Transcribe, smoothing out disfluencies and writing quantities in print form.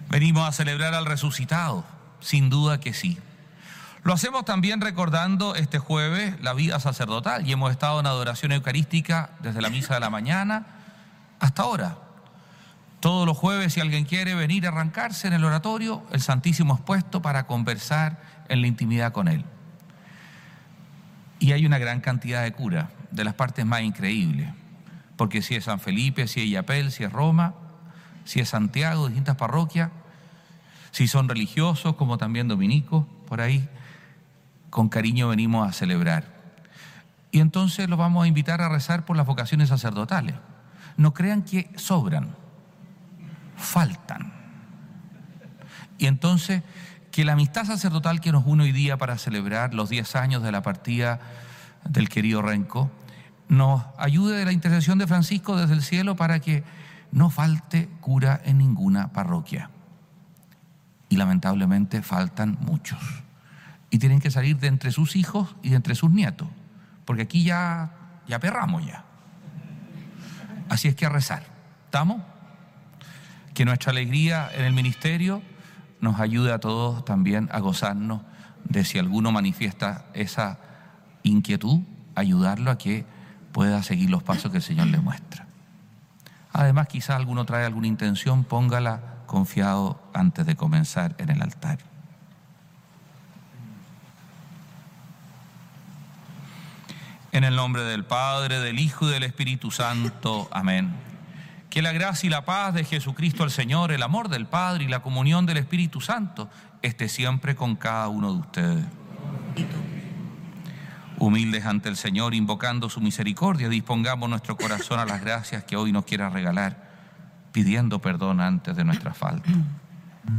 Venimos a celebrar al resucitado, sin duda que sí. Lo hacemos también recordando este jueves la vida sacerdotal y hemos estado en adoración eucarística desde la misa de la mañana hasta ahora. Todos los jueves, si alguien quiere venir a arrancarse en el oratorio, el Santísimo es puesto para conversar en la intimidad con Él. Y hay una gran cantidad de curas, de las partes más increíbles, porque si es San Felipe, si es Yapel, si es Roma, si es Santiago, distintas parroquias, si son religiosos como también dominicos, por ahí, con cariño venimos a celebrar. Y entonces los vamos a invitar a rezar por las vocaciones sacerdotales. No crean que sobran, faltan. Y entonces, que la amistad sacerdotal que nos une hoy día para celebrar los 10 años de la partida del querido Renco, nos ayude de la intercesión de Francisco desde el cielo para que no falte cura en ninguna parroquia. Y lamentablemente faltan muchos. Y tienen que salir de entre sus hijos y de entre sus nietos, porque aquí ya perramos ya. Así es que a rezar. ¿Estamos? Que nuestra alegría en el ministerio nos ayude a todos también a gozarnos de, si alguno manifiesta esa inquietud, ayudarlo a que pueda seguir los pasos que el Señor le muestra. Además, quizá alguno trae alguna intención, póngala confiado antes de comenzar en el altar. En el nombre del Padre, del Hijo y del Espíritu Santo. Amén. Que la gracia y la paz de Jesucristo el Señor, el amor del Padre y la comunión del Espíritu Santo esté siempre con cada uno de ustedes. Humildes ante el Señor, invocando su misericordia, dispongamos nuestro corazón a las gracias que hoy nos quiera regalar, pidiendo perdón antes de nuestra falta.